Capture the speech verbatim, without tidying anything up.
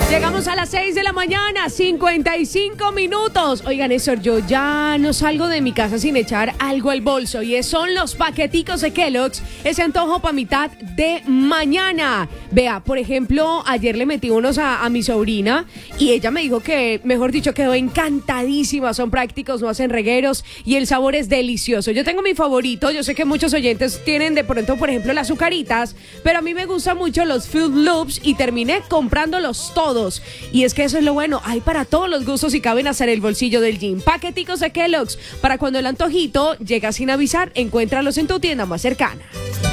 Llegamos a las seis de la mañana, cincuenta y cinco minutos. Oigan, Néstor, yo ya no salgo de mi casa sin echar algo al bolso. Y son los paqueticos de Kellogg's, ese antojo para mitad de mañana. Vea, por ejemplo, ayer le metí unos a, a mi sobrina y ella me dijo que, mejor dicho, quedó encantadísima. Son prácticos, no hacen regueros y el sabor es delicioso. Yo tengo mi favorito, yo sé que muchos oyentes tienen de pronto, por ejemplo, las azucaritas, pero a mí me gustan mucho los Fruit Loops y terminé comprándolos todos. Y es que eso es lo bueno, hay para todos los gustos y caben hasta en el bolsillo del jean. Paqueticos de Kellogg's, para cuando el antojito llega sin avisar, encuéntralos en tu tienda más cercana.